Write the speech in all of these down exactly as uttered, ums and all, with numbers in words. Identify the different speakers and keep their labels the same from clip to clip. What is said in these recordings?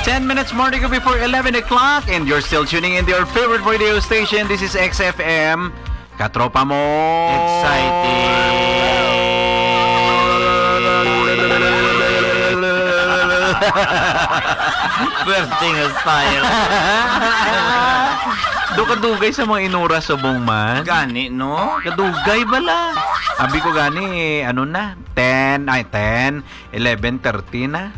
Speaker 1: ten minutes more to go before eleven o'clock and you're still tuning in to your favorite radio station. This is X F M. Katropa mo.
Speaker 2: Birthing style.
Speaker 1: Do kadugay sa mga inura subong man.
Speaker 2: Gani, no?
Speaker 1: Kadugay bala. Abi ko gani, ano na? ten, ay ten, eleven, thirty na.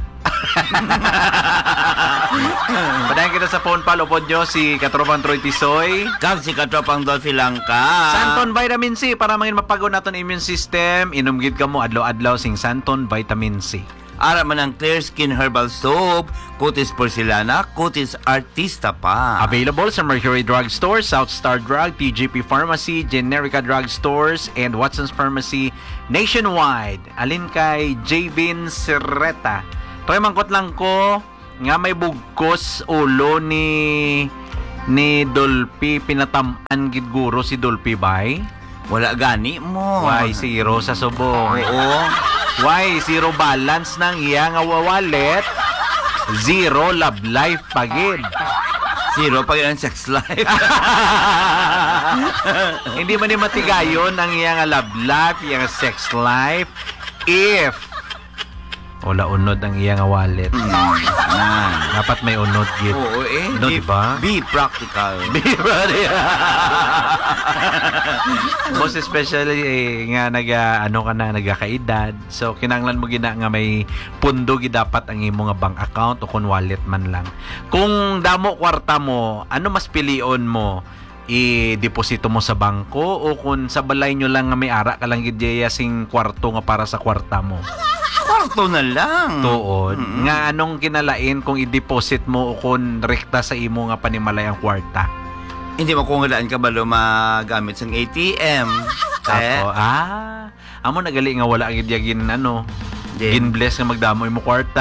Speaker 1: Padayan kita sa phone pal. Upod nyo si Katropang Troy Tisoy.
Speaker 2: Kag si Katropang Dolphy Langka.
Speaker 1: Santon Vitamin C para mangin mapagod naton immune system. Inumgid ka mo adlaw-adlaw sing Santon Vitamin C.
Speaker 2: Ara man ang Clear Skin Herbal Soap, Cutis Porcelana, Cutis Artista pa.
Speaker 1: Available sa Mercury Drug Store, South Star Drug, T G P Pharmacy, Generica Drug Stores, and Watson's Pharmacy nationwide. Alin kay J. Bin Serreta. Try mangkot lang ko nga may bugkos ulo ni ni Dolphy, pinatamaan gid guro si Dolphy bay.
Speaker 2: Wala gani mo.
Speaker 1: Why zero sa subong?
Speaker 2: Oo.
Speaker 1: Why zero balance ng iya nga wallet? Zero love life pagid.
Speaker 2: Zero pa ang sex life.
Speaker 1: Hindi man ni matigayon ang iya nga love life, iya nga sex life if wala unod ang iya nga wallet.
Speaker 2: Mm. Ah.
Speaker 1: Dapat may unod gid.
Speaker 2: Oo eh.
Speaker 1: No,
Speaker 2: be,
Speaker 1: diba?
Speaker 2: Be practical.
Speaker 1: Be ready. Most especially eh, nga naga ano ka na nagakaedad. So kinanglan mo gina nga may pundo gid dapat ang imo nga bank account o kun wallet man lang. Kung damo kwarta mo, ano mas pilion mo? I-deposito mo sa bangko o kung sa balay nyo lang nga may ara ka lang gid sing kwarto nga para sa kwarta mo?
Speaker 2: Kwarto na lang.
Speaker 1: Tuod.
Speaker 2: Mm-hmm.
Speaker 1: Nga anong kinalain kung i-deposit mo o kung rekta sa imo nga panimalay ang kwarta?
Speaker 2: Hindi mo kung galaan ka balo magamit sang A T M.
Speaker 1: Ako, ah, amo nagali nga wala gid yagin ano, gin bless nga magdamoy mo kwarta.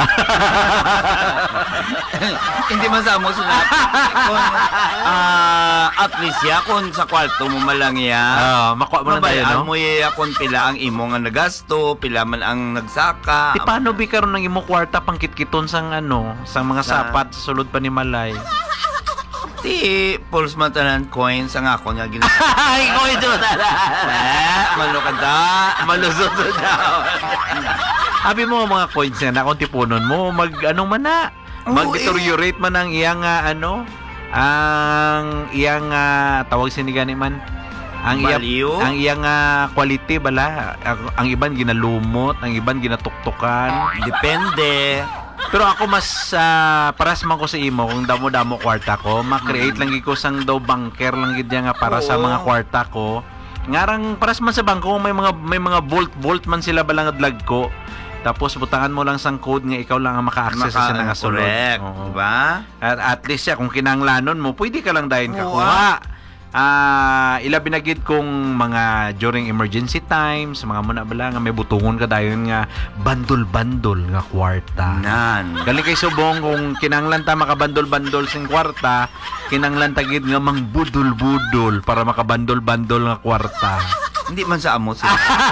Speaker 2: Hindi man sa mo sunat. Kung ah, at least ya kung sa kwarto mo malang ya.
Speaker 1: Ah, makuha mo na tayo, no?
Speaker 2: Mo ya kung pila ang imo nga nagasto, pila man ang nagsaka.
Speaker 1: Di paano bi karon ng imo kwarta pangkitkiton sang ano, sang mga
Speaker 2: Sa-
Speaker 1: sapat sa sulod pa ni Malay.
Speaker 2: Ti pulse man tanan coins ang ako nga gina.
Speaker 1: Ay, ko ito tala.
Speaker 2: Malukada, malusot daw.
Speaker 1: Abi mo mga coins na kung tipunon mo, mag ano man na. Mag-deteriorate man ang iyang ah, ano, ang iyang ah, tawag sinigani man. Ang iya,
Speaker 2: Value?
Speaker 1: ang iyang ah, quality bala. Ang, ang iban ginalumot, ang iban ginatuktukan.
Speaker 2: Depende.
Speaker 1: Pero ako mas uh, paras man ko sa imo kung damo-damo kwarta ko, ma-create lang gid ko sang daw banker lang gid nga para
Speaker 2: Oo.
Speaker 1: sa mga kwarta ko. Ngarang paras man sa bangko may mga may mga bolt bolt man sila balang adlag ko. Tapos butangan mo lang sang code nga ikaw lang ang maka-access sa
Speaker 2: Maka-
Speaker 1: nga sulod.
Speaker 2: correct,
Speaker 1: Oo.
Speaker 2: diba?
Speaker 1: At, at least siya kung kinanglanon mo, pwede ka lang dahin
Speaker 2: Oo,
Speaker 1: kakuha. Ah, ilabi na gid kung mga during emergency times, mga muna bala nga may butungon ka dayon nga bandol-bandol nga kwarta.
Speaker 2: Nan.
Speaker 1: Gali kay subong kung kinanglan ta makabandol-bandol sing kwarta, kinanglan ta gid nga mangbudol-budol para makabandol-bandol nga kwarta.
Speaker 2: Hindi man sa amo sila.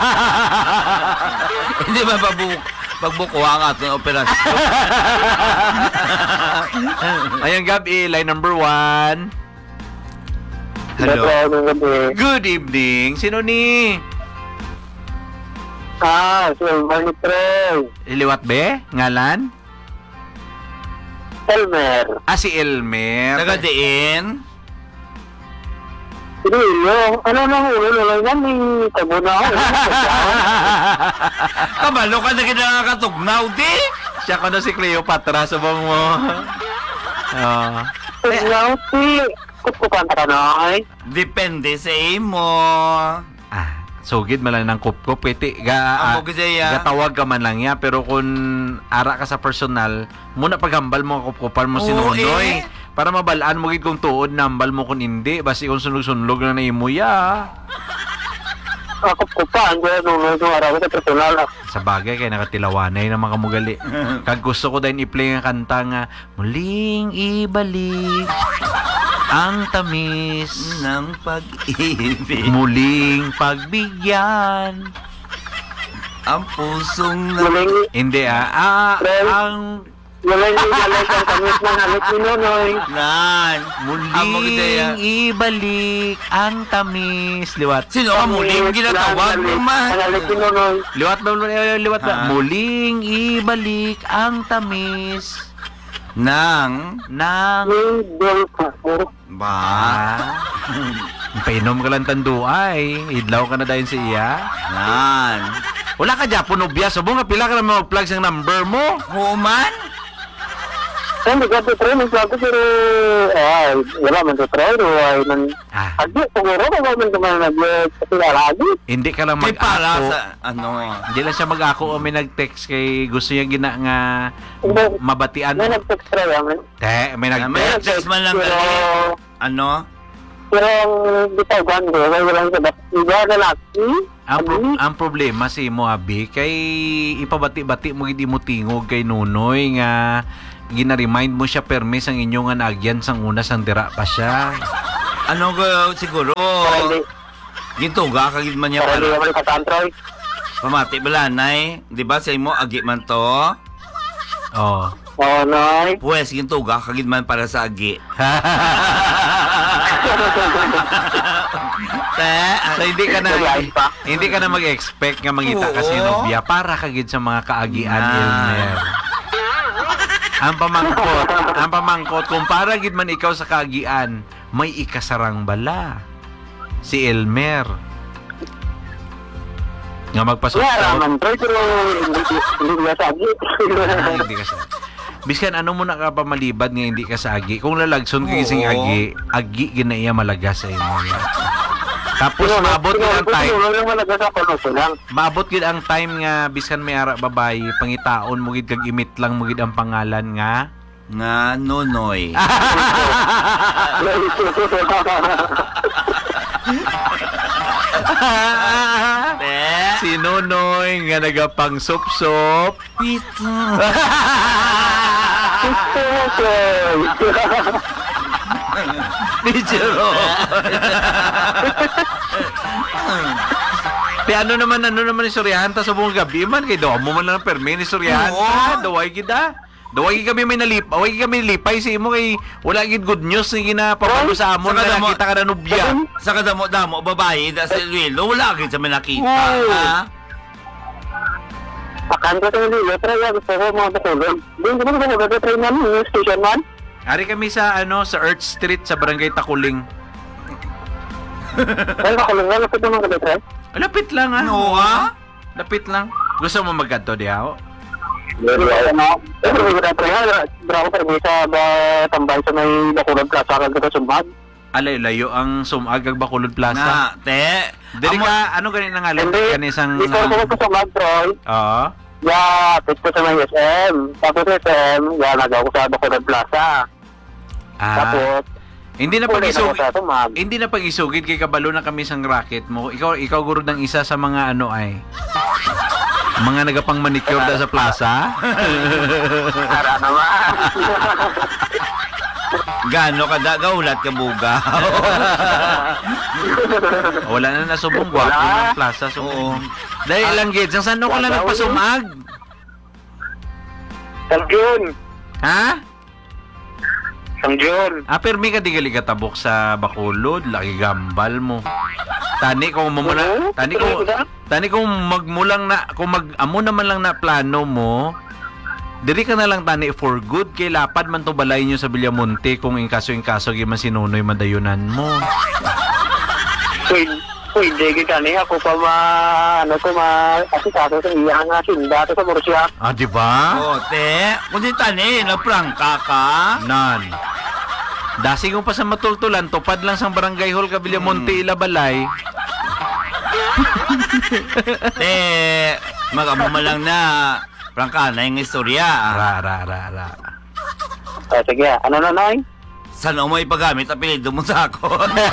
Speaker 2: Hindi man pabuk pagbukuha ang ating operasyon.
Speaker 1: Ayun gabi, line number one.
Speaker 2: Hello.
Speaker 1: Good evening. Sino ni?
Speaker 3: Ah, si Elmer ni Trey.
Speaker 1: Iliwat be? Ngalan?
Speaker 3: Elmer.
Speaker 1: Ah, si Elmer.
Speaker 2: Taga diin.
Speaker 3: Hindi, yung, ano nang ulo na lang yan, may tabo na ako.
Speaker 2: Kabalo ka na kinakatugnaw, di?
Speaker 1: Siya ko na si Cleopatra, subong mo. Oh.
Speaker 3: Tignan si, kukupan ka na ay.
Speaker 2: Depende sa imo.
Speaker 1: Ah, sugid man lang ng kup-kup. Pwede, ga,
Speaker 2: Amo gaya.
Speaker 1: gatawag ka man lang ya. Pero kung ara ka sa personal, muna paghambal mo, kup-kupan mo
Speaker 2: Oo,
Speaker 1: sinunoy.
Speaker 2: eh.
Speaker 1: Para mabalaan mo gid kung tuod, nambal mo kung hindi. Basi kung sunog-sunog na na imo ya.
Speaker 3: Ako kukupan, kaya nung nung araw ko sa personal.
Speaker 1: Sa bagay, kaya nakatilawanay na mga kamugali. Kag gusto ko dahil i-play ang kanta nga, muling ibalik ang tamis
Speaker 2: ng pag-ibig.
Speaker 1: muling pagbigyan.
Speaker 2: Ang pusong na...
Speaker 3: Muling,
Speaker 1: Hindi ah, ah
Speaker 3: Well,
Speaker 1: ang
Speaker 3: Wala yung galit ang tamis ng halit ni Nonoy.
Speaker 2: Nan. Amo gidaya.
Speaker 1: Muling ibalik ang tamis. Liwat.
Speaker 2: Sino ka muling ginatawag mo
Speaker 3: Ang
Speaker 2: man?
Speaker 3: halit ni Nonoy.
Speaker 1: Liwat ba? Liwat ba?
Speaker 2: Ha?
Speaker 1: Muling ibalik ang tamis
Speaker 2: Nang.
Speaker 1: ng...
Speaker 3: Yung Dolph.
Speaker 2: Ba?
Speaker 1: Ah. Painom ka lang tanduay. Idlaw ka na dahil sa iya.
Speaker 2: Nan.
Speaker 1: Wala ka Japon obya. Subong nga pila ka na mag-plug sa number mo.
Speaker 2: Human?
Speaker 3: Ay, nagkatutry, nagkatutry, pero, ay, wala man tutry, ay, man,
Speaker 1: Ah,
Speaker 3: agi, siguro, wala man naman nag-get, kasi alagi.
Speaker 1: hindi ka lang
Speaker 2: Kay para
Speaker 1: mag-ako.
Speaker 2: sa ano?
Speaker 1: Hindi lang siya mag-ako o may nag-text kay gusto niya gina nga
Speaker 3: Hindi.
Speaker 1: mabatian.
Speaker 3: May nag-text try, amin.
Speaker 1: Te, may
Speaker 2: May
Speaker 1: nag-text.
Speaker 2: text man lang
Speaker 3: Pero,
Speaker 2: gali. Ano?
Speaker 3: pero, ang bitaw ko, wala lang sa dat, iba na laki,
Speaker 1: Ang, pro-
Speaker 3: abi,
Speaker 1: ang problema si mo abi kay ipabati-bati mo gid mo tingog kay Nunoy nga gina-remind mo siya permis ang inyong nga naagyan sang una sang dira pa siya.
Speaker 2: Ano ko siguro?
Speaker 3: para hindi,
Speaker 2: Gintuga kagid man niya
Speaker 3: para hindi
Speaker 2: para.
Speaker 3: naman katantroy.
Speaker 2: Pamati balanay, 'di ba sa imo agi man to?
Speaker 1: Oh.
Speaker 3: Oo, noy.
Speaker 2: Pues gintuga kagid man para sa agi. Te,
Speaker 1: So hindi ka na
Speaker 3: Nag-live pa.
Speaker 1: hindi ka na mag-expect nga mangita ka
Speaker 2: Oo.
Speaker 1: si Nobia para kagid sa mga kaagian
Speaker 2: Na.
Speaker 1: Elmer. Ang pamangkot, ang pamangkot kung para gid man ikaw sa kaagian, may ikasarang bala. Si Elmer. Nga
Speaker 3: Wala
Speaker 1: magpasok.
Speaker 3: naman, troy, pero hindi, hindi ko sabi.
Speaker 1: Ah, hindi ka sa Biskan ano mo na ka pa malibad nga hindi ka sa agi. Kung lalagson ka gising
Speaker 2: Oo.
Speaker 1: agi, agi ginaiya malagas sa imo. Tapos maabot gid ang time.
Speaker 3: Wala naman nagasa ko, no, so lang.
Speaker 1: Maabot gid ang time nga biskan may ara babae, pangitaon mo gid kag imit lang mo gid ang pangalan nga.
Speaker 2: nga Nonoy. Te,
Speaker 1: Si Nonoy nga nagapang sup-sup.
Speaker 2: pito. Picture.
Speaker 1: Pe ano naman ano naman ni Suryahan ta sa buong gabi man kay do mo man lang permi ni Suryahan
Speaker 2: Oo.
Speaker 1: ta, daway gid ah. Daway gid kami may nalip, daway gid kami lipay sa imo kay wala gid good news nga ginapapalo sa amon
Speaker 2: Saka
Speaker 1: nga
Speaker 2: damo-
Speaker 1: nakita ka na nubya.
Speaker 2: Sa kadamo-damo babae da sa Luilo, wala gid sa nakita.
Speaker 1: Oo.
Speaker 2: Ha?
Speaker 3: Akan ko tayo nila, try yan, gusto ko mga bakulong. Doon ko naman ko try namin, yung station man.
Speaker 1: Ari kami sa ano sa Earth Street sa Barangay Takuling.
Speaker 3: Ay, bakulong na, lapit naman ko try.
Speaker 1: Lapit lang ah.
Speaker 2: Ano ah?
Speaker 1: Lapit lang. Gusto mo magkanto di ako?
Speaker 3: Pero ano, pero ko try ha, bravo pa rin sa ba, tambay sa may bakulong plaza kag ko sumad.
Speaker 1: Alay-layo ang sumag ag Bacolod Plaza.
Speaker 2: Na, te.
Speaker 1: Dili
Speaker 2: amo-
Speaker 1: ka ano ganin nga lang
Speaker 3: Hindi,
Speaker 1: kanisang
Speaker 3: dito ko ko sumad, Troy.
Speaker 1: Oo.
Speaker 3: Ya, pito sa may S M. Tapos S M, ya, nagaw ko sa bakulong plaza.
Speaker 1: Ah.
Speaker 3: Tapos,
Speaker 1: Hindi na
Speaker 3: uli na ko
Speaker 1: pag-isugid.
Speaker 3: sa sumad.
Speaker 1: Hindi na pag-isugid kay kabalo na kami sang racket mo. Ikaw ikaw guro ng isa sa mga ano ay mga nagapang manicure da sa plaza.
Speaker 3: Ara naman.
Speaker 2: Gano kada gaulat ka buga.
Speaker 1: Wala na nasubong gwapo
Speaker 3: Wala.
Speaker 1: ng plaza so. Dahil lang gid sang sano ko lang
Speaker 3: Wala.
Speaker 1: nagpasumag.
Speaker 3: Sang June.
Speaker 1: Ha?
Speaker 3: Sang June.
Speaker 1: Ah, permi ka di gali katabok sa Bacolod, lagi gambal mo. Tani kung mo muna, tani kung tani kung magmulang na kung mag amo naman lang na plano mo, diri ka na lang tani for good kay lapad man to balay nyo sa Villamonte kung in kaso in kaso gi man sinunoy madayunan mo.
Speaker 3: Pwede, pwede kita ni ako pa ma, ano ko ma, kasi kaso sa iya nga sinda to sa Borussia.
Speaker 1: Ah, di ba?
Speaker 2: O, te. Kundi tani, naprangka ka.
Speaker 1: Nan. Dasi ko pa sa matultulan, tupad lang sa barangay hall ka Villamonte Ilabalay.
Speaker 2: Te, magamo man lang na. Prangka na yung istorya.
Speaker 1: Ra ra ra ra.
Speaker 3: Ah, sige, ano na Noy?
Speaker 2: Saan mo ipagamit apelido mo sa ako?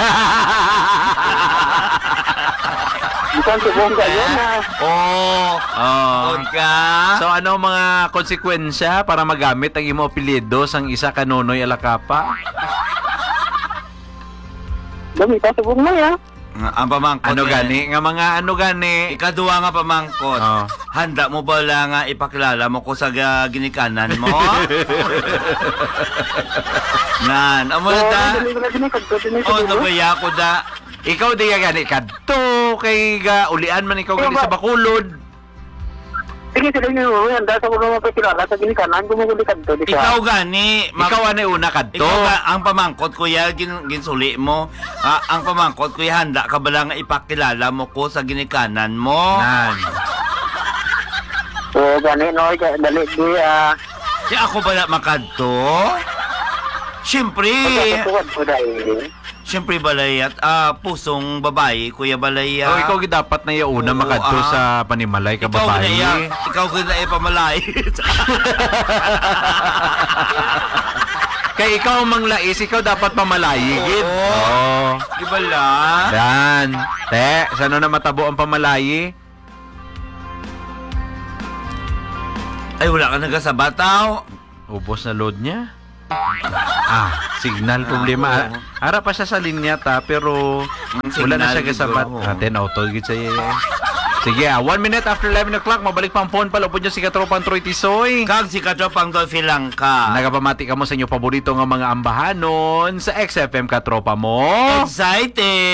Speaker 3: Bukan subong kayo na.
Speaker 2: Oo.
Speaker 1: Oh.
Speaker 2: Od ka.
Speaker 1: So ano ang mga konsekwensya para magamit ang imo apelyido sang isa ka Nonoy Alacapa?
Speaker 3: Dami ka subong na ya.
Speaker 2: Nga, ang pamangkot
Speaker 1: Ano
Speaker 2: eh,
Speaker 1: gani? Nga mga ano gani?
Speaker 2: Ikaduha nga pamangkot.
Speaker 1: Oh.
Speaker 2: Handa mo ba lang nga ipakilala mo ko sa ga- ginikanan mo? Nan, amo na
Speaker 3: Oo,
Speaker 2: da.
Speaker 3: dali ko na din, kadto din
Speaker 2: Oh,
Speaker 3: siguro.
Speaker 2: nabaya ko da.
Speaker 1: Ikaw di ka gani kadto kay ga ulian man ikaw gali sa Bacolod.
Speaker 3: Sige, sila niyo, yan, dahil sa mga mapakilala sa ginikanan, gumuguli kadto di
Speaker 2: Ikaw
Speaker 3: siya.
Speaker 2: gani, ma-
Speaker 1: Ikaw ano una kadto?
Speaker 2: Ikaw ga, ang pamangkot kuya gin, ginsuli mo. Ah, ang pamangkot kuya handa ka ba lang nga ipakilala mo ko sa ginikanan mo?
Speaker 1: Nan.
Speaker 3: So, gani, no, dali, di, ah,
Speaker 2: Di ako ba na makadto? Siyempre,
Speaker 3: pagkakatuwad ko dahil.
Speaker 2: siyempre balay at ah, pusong babae, kuya balay.
Speaker 1: Oh,
Speaker 2: ah.
Speaker 1: ikaw gid dapat na yauna
Speaker 2: Oo,
Speaker 1: makadto
Speaker 2: ah.
Speaker 1: sa panimalay ka
Speaker 2: Ikaw
Speaker 1: babae.
Speaker 2: gina ikaw gina ipamalay.
Speaker 1: Kay ikaw ang manglais, ikaw dapat pamalayi gid.
Speaker 2: Oo.
Speaker 1: Oo.
Speaker 2: Di ba la?
Speaker 1: Dan. Te, sano na matabo ang pamalayi?
Speaker 2: Ay wala ka nagasabataw.
Speaker 1: Ubos na load niya. Ah, signal problema.
Speaker 2: Ah,
Speaker 1: Ara pa siya sa linya ta, pero wala na siya
Speaker 2: signal
Speaker 1: kasabat.
Speaker 2: siguro.
Speaker 1: Ah, ten auto gid sa iya. Sige, ah, one minute after eleven o'clock, mabalik pa ang phone pala. Upod niyo si Katropang Troy Tisoy.
Speaker 2: Kag si Katropang Dolphy lang ka.
Speaker 1: Nagapamati ka mo sa inyo paborito nga mga ambahanon sa X F M Katropa mo.
Speaker 2: Excited!